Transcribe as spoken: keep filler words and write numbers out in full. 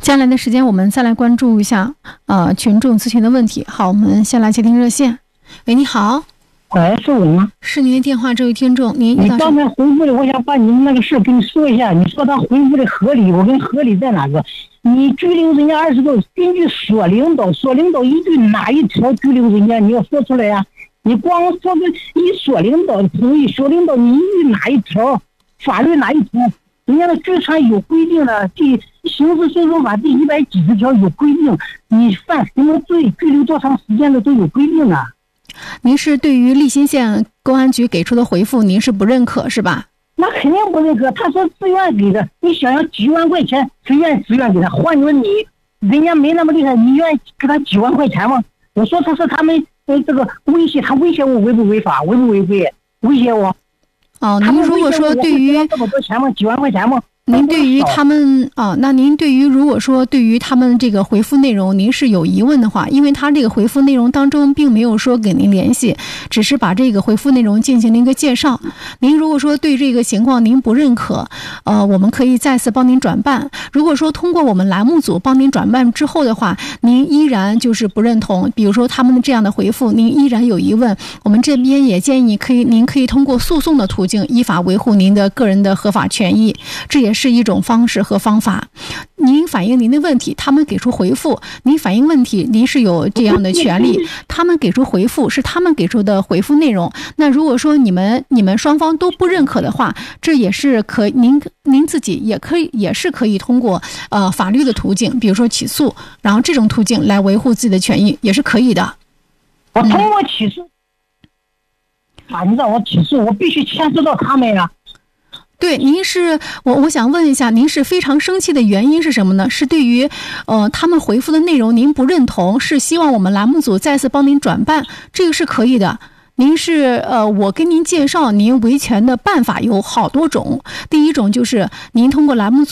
接下来的时间，我们再来关注一下呃群众咨询的问题。好，我们先来接听热线。喂，你好。 喂，是我吗？ 是您的电话，这位听众，您你刚才回复的，我想把你们那个事跟你说一下。你说他回复的合理，我跟合理在哪个？你拘留人家二十多，根据所领导，所领导依据哪一条拘留人家，你要说出来呀、啊。你光说个以所领导的同意，所领导你依据哪一条法律哪一条？人家的拘传有规定的，第刑事诉讼法第一百几十条有规定，你犯什么罪，拘留多长时间的都有规定啊。 您是对于利辛县公安局给出的回复，您是不认可是吧？ 那肯定不认可。他说自愿给的，你想要几万块钱，谁愿意自愿给他？换做你，人家没那么厉害，你愿意给他几万块钱吗？我说他是他们呃这个威胁，他威胁我违不违法，违不违规？威胁我。 哦，您如果说对于这么多钱吗？几万块钱吗？ 您对于他们啊，那您对于如果说对于他们这个回复内容，您是有疑问的话，因为他这个回复内容当中并没有说给您联系，只是把这个回复内容进行了一个介绍。您如果说对这个情况您不认可，呃，我们可以再次帮您转办。如果说通过我们栏目组帮您转办之后的话，您依然就是不认同，比如说他们的这样的回复，您依然有疑问，我们这边也建议可以，您可以通过诉讼的途径依法维护您的个人的合法权益，这也是是一种方式和方法。您反映您的问题，他们给出回复，您反映问题，您是有这样的权利。他们给出回复是他们给出的回复内容。那如果说你们你们双方都不认可的话，这也是可您您自己也可以也是可以通过呃法律的途径，比如说起诉，然后这种途径来维护自己的权益也是可以的。 我通过起诉，法律让我起诉，我必须牵涉到他们呀。 对，您是我我想问一下，您是非常生气的原因是什么呢？是对于呃他们回复的内容您不认同，是希望我们栏目组再次帮您转办，这个是可以的。您是呃我跟您介绍您维权的办法有好多种，第一种就是您通过栏目组